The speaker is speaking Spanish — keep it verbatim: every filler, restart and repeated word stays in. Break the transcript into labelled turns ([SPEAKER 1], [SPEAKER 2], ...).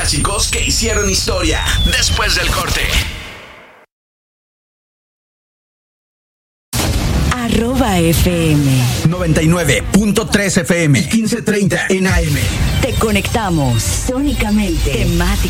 [SPEAKER 1] Clásicos que hicieron historia. Después del corte.
[SPEAKER 2] Arroba F M
[SPEAKER 3] noventa y nueve punto tres F M, quince treinta en A M.
[SPEAKER 2] Te conectamos sónicamente, temáticamente.